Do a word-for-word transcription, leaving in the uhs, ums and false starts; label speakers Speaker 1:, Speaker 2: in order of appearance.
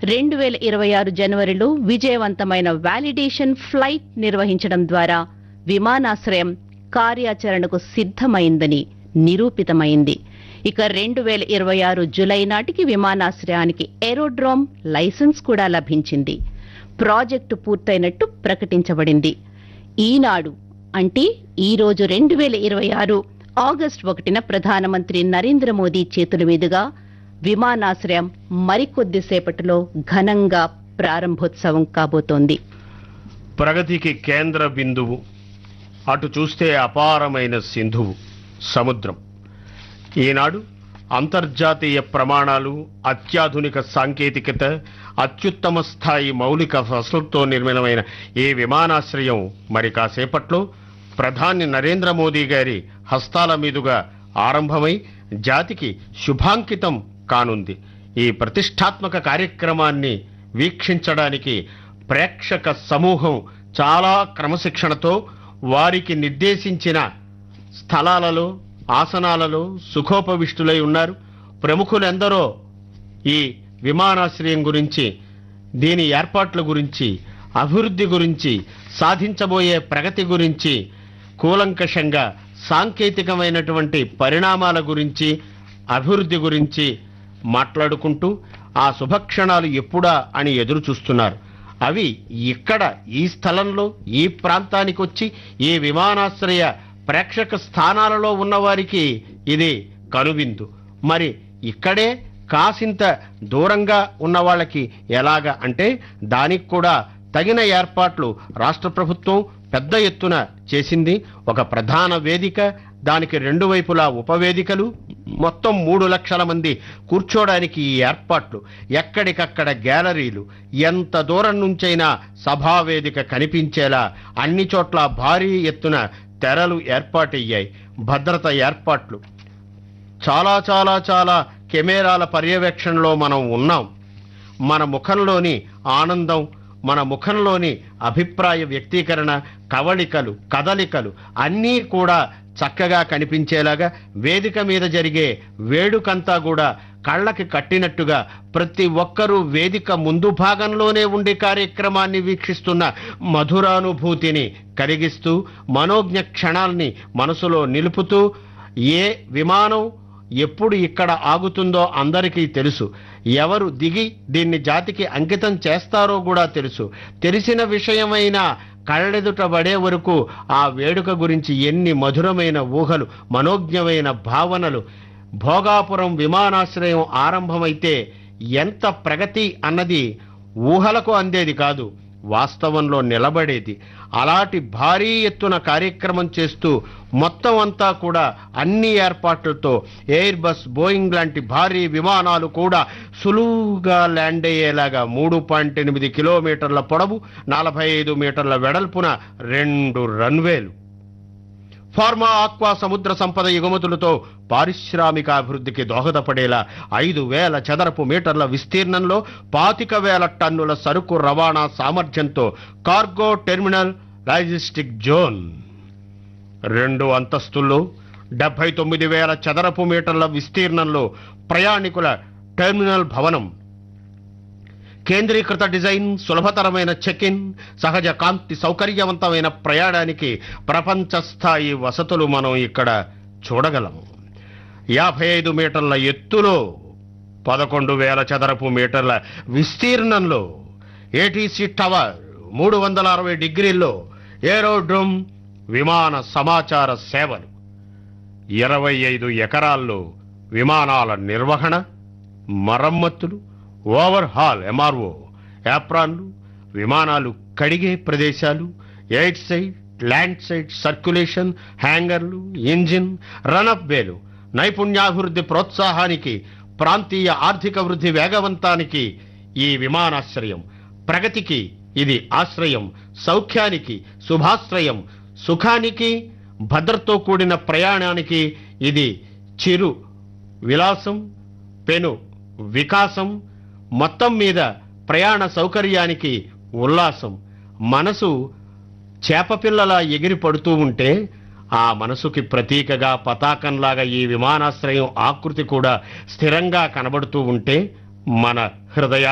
Speaker 1: రెండు వేల ఇరవై ఆరు జనవరిలో విజయవంతమైన వాలిడేషన్ ఫ్లైట్ నిర్వహించడం ద్వారా విమానాశ్రయం కార్యాచరణకు సిద్ధమైందని నిరూపితమైంది. ఇక రెండు వేల ఇరవై ఆరు జులై నాటికి విమానాశ్రయానికి ఏరోడ్రోమ్ లైసెన్స్ కూడా లభించింది. ప్రాజెక్టు పూర్తయినట్టు ప్రకటించబడింది. ఈనాడు అంటే ఈ రోజు రెండు వేల ఇరవై ఆరు ఆగస్టు ఒకటిన ప్రధానమంత్రి నరేంద్ర మోదీ చేతుల మీదుగా విమానాశ్రయం మరికొద్దిసేపటిలో ఘనంగా ప్రారంభోత్సవం కాబోతోంది.
Speaker 2: ప్రగతికి కేంద్ర బిందువు, అటు చూస్తే అపారమైన సింధువు సముద్రం. ఈనాడు అంతర్జాతీయ ప్రమాణాలు, అత్యాధునిక సాంకేతికత, అత్యుత్తమ స్థాయి మౌలిక వసతులతో నిర్మితమైన ఈ విమానాశ్రయం మరి కాసేపట్లో ప్రధాని నరేంద్ర మోదీ గారి హస్తాల మీదుగా ఆరంభమై జాతికి శుభాంకితం కానుంది. ఈ ప్రతిష్టాత్మక కార్యక్రమాన్ని వీక్షించడానికి ప్రేక్షక సమూహం చాలా క్రమశిక్షణతో వారికి నిర్దేశించిన స్థలాలలో, ఆసనాలలో సుఖోపవిష్టులై ఉన్నారు. ప్రముఖులెందరో ఈ విమానాశ్రయం గురించి, దీని ఏర్పాట్ల గురించి, అభివృద్ధి గురించి, సాధించబోయే ప్రగతి గురించి కూలంకషంగా సాంకేతికమైనటువంటి పరిణామాల గురించి, అభివృద్ధి గురించి మాట్లాడుకుంటూ ఆ శుభక్షణాలు ఎప్పుడా అని ఎదురు చూస్తున్నారు. అవి ఇక్కడ ఈ స్థలంలో, ఈ ప్రాంతానికి వచ్చి ఈ విమానాశ్రయ ప్రేక్షక స్థానాలలో ఉన్నవారికి ఇది కనువిందు. మరి ఇక్కడే కాసింత దూరంగా ఉన్న వాళ్ళకి ఎలాగా అంటే దానికి కూడా తగిన ఏర్పాట్లు రాష్ట్ర ప్రభుత్వం పెద్ద ఎత్తున చేసింది. ఒక ప్రధాన వేదిక, దానికి రెండు వైపులా ఉపవేదికలు, మొత్తం మూడు లక్షల మంది కూర్చోడానికి ఈ ఏర్పాట్లు, ఎక్కడికక్కడ గ్యాలరీలు, ఎంత దూరం నుంచైనా సభావేదిక కనిపించేలా అన్ని చోట్ల భారీ ఎత్తున తెరలు ఏర్పాటయ్యాయి. భద్రత ఏర్పాట్లు, చాలా చాలా చాలా కెమెరాల పర్యవేక్షణలో మనం ఉన్నాం. మన ముఖంలోని ఆనందం, మన ముఖంలోని అభిప్రాయ వ్యక్తీకరణ, కవళికలు, కదలికలు అన్నీ కూడా చక్కగా కనిపించేలాగా వేదిక మీద జరిగే వేడుకంతా కూడా కళ్ళకి కట్టినట్టుగా ప్రతి ఒక్కరూ వేదిక ముందు భాగంలోనే ఉండి కార్యక్రమాన్ని వీక్షిస్తున్న మధురానుభూతిని కలిగిస్తూ మనోజ్ఞ క్షణాల్ని మనసులో నిలుపుతూ, ఏ విమానం ఎప్పుడు ఇక్కడ ఆగుతుందో అందరికీ తెలుసు. ఎవరు దిగి దీన్ని జాతికి అంకితం చేస్తారో కూడా తెలుసు. తెలిసిన విషయమైన కళ్ళెదుట పడే వరకు ఆ వేడుక గురించి ఎన్ని మధురమైన ఊహలు, మనోజ్ఞమైన భావనలు. భోగాపురం విమానాశ్రయం ఆరంభమైతే ఎంత ప్రగతి అన్నది ఊహలకు అందేది కాదు, వాస్తవంలో నిలబడేది. అలాంటి భారీ ఎత్తున కార్యక్రమం చేస్తూ మొత్తం అంతా కూడా అన్ని ఏర్పాట్లతో ఎయిర్ బస్, బోయింగ్ లాంటి భారీ విమానాలు కూడా సులువుగా ల్యాండ్ అయ్యేలాగా మూడు పాయింట్ ఎనిమిది కిలోమీటర్ల పొడవు, నలభై ఐదు మీటర్ల వెడల్పున రెండు రన్వేలు, ఫార్మా, ఆక్వా, సముద్ర సంపద ఎగుమతులతో పారిశ్రామిక అభివృద్ధికి దోహదపడేలా ఐదు వేల చదరపు మీటర్ల విస్తీర్ణంలో పాతిక వేల టన్నుల సరుకు రవాణా సామర్థ్యంతో కార్గో టెర్మినల్, లాజిస్టిక్ జోన్, రెండు అంతస్తుల్లో డెబ్బై తొమ్మిది వేల చదరపు మీటర్ల విస్తీర్ణంలో ప్రయాణికుల టెర్మినల్ భవనం, కేంద్రీకృత డిజైన్, సులభతరమైన చెక్ ఇన్, సహజ కాంతి, సౌకర్యవంతమైన ప్రయాణానికి ప్రపంచ స్థాయి వసతులు మనం ఇక్కడ చూడగలం. యాభై ఐదు మీటర్ల ఎత్తులో పదకొండు వేల చదరపు మీటర్ల విస్తీర్ణంలో ఏటీసీ టవర్, మూడు వందల అరవై డిగ్రీల్లో ఏరోడ్రోమ్, విమాన సమాచార సేవలు, ఇరవై ఐదు ఎకరాల్లో విమానాల నిర్వహణ, మరమ్మతులు, ఓవర్ హాల్, ఎంఆర్ఓ, యాప్రాన్లు, విమానాలు కడిగే ప్రదేశాలు, eight side, land side circulation, హ్యాంగర్లు, engine, run-up వేలు, నైపుణ్యాభివృద్ధి ప్రోత్సాహానికి, ప్రాంతీయ ఆర్థిక వృద్ధి వేగవంతానికి ఈ విమానాశ్రయం. ప్రగతికి ఇది ఆశ్రయం, సౌఖ్యానికి శుభాశ్రయం, సుఖానికి భద్రతో కూడిన ప్రయాణానికి ఇది చిరు విలాసం, పెను వికాసం, మొత్తం మీద ప్రయాణ సౌకర్యానికి ఉల్లాసం. మనసు చేపపిల్లలా ఎగిరి పడుతూ ఉంటే ఆ మనసుకి ప్రతీకగా పతాకంలాగా ఈ విమానాశ్రయం ఆకృతి కూడా స్థిరంగా కనబడుతూ ఉంటే మన హృదయా